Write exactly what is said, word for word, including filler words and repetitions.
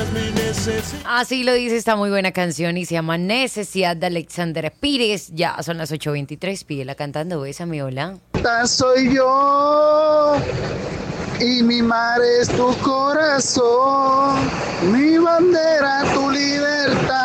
Así lo dice esta muy buena canción y se llama Necesidad de Alexander Pires. Ya son las ocho veintitrés, pídela cantando, bésame, hola. Esta soy yo y mi mar es tu corazón, mi bandera, tu libertad.